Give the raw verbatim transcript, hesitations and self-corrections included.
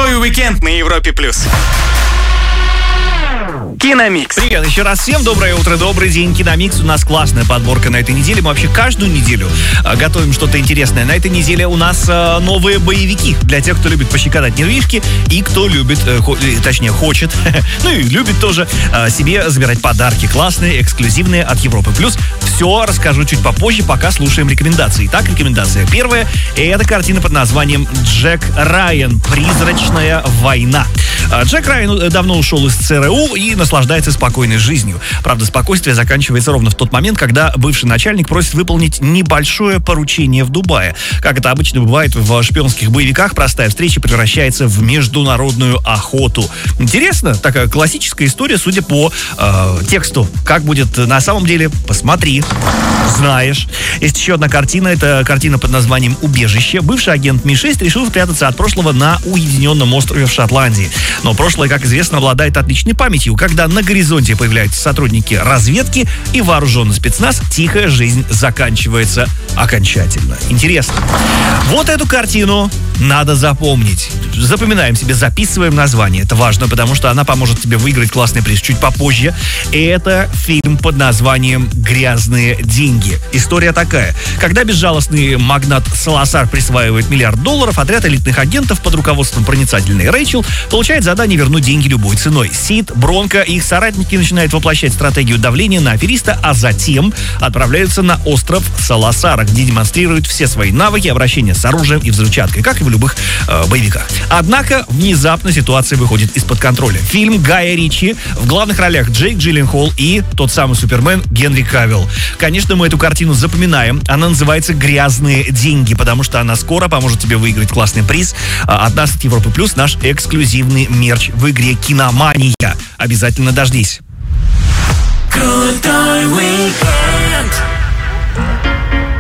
Крутой уикенд на Европе плюс. Киномикс. Привет еще раз всем, доброе утро, добрый день. Киномикс, у нас классная подборка на этой неделе. Мы вообще каждую неделю а, готовим что-то интересное. На этой неделе у нас а, новые боевики для тех, кто любит пощекотать нервишки и кто любит, э, хо, точнее хочет, ну и любит тоже а, себе забирать подарки классные, эксклюзивные от Европы плюс. Все расскажу чуть попозже, пока слушаем рекомендации. Итак, рекомендация первая. Это картина под названием «Джек Райан. Призрачная война». Джек Райан давно ушел из ЦРУ и наслаждается спокойной жизнью. Правда, спокойствие заканчивается ровно в тот момент, когда бывший начальник просит выполнить небольшое поручение в Дубае. Как это обычно бывает в шпионских боевиках, простая встреча превращается в международную охоту. Интересно, такая классическая история, судя по э, тексту. Как будет на самом деле, посмотри, знаешь. Есть еще одна картина, это картина под названием «Убежище». Бывший агент Ми шесть решил спрятаться от прошлого на уединенном острове в Шотландии. Но прошлое, как известно, обладает отличной памятью. Когда на горизонте появляются сотрудники разведки и вооруженный спецназ, тихая жизнь заканчивается окончательно. Интересно. Вот эту картину надо запомнить. Запоминаем себе, записываем название. Это важно, потому что она поможет тебе выиграть классный приз чуть попозже. И это фильм под названием «Грязные деньги». История такая. Когда безжалостный магнат Саласар присваивает миллиард долларов, отряд элитных агентов под руководством проницательной Рэйчел получает задание вернуть деньги любой ценой. Сид, Бронко и их соратники начинают воплощать стратегию давления на афериста, а затем отправляются на остров Саласара, где демонстрируют все свои навыки обращения с оружием и взрывчаткой, как и в любых э, боевиках. Однако внезапно ситуация выходит из-под контроля. Фильм Гая Ричи, в главных ролях Джейк Джилленхол и тот самый Супермен Генри Кавилл. Конечно, мы эту картину запоминаем. Она называется «Грязные деньги», потому что она скоро поможет тебе выиграть классный приз от нас, от Европы плюс, наш эксклюзивный мерч в игре «Киномания». Обязательно дождись. Крутой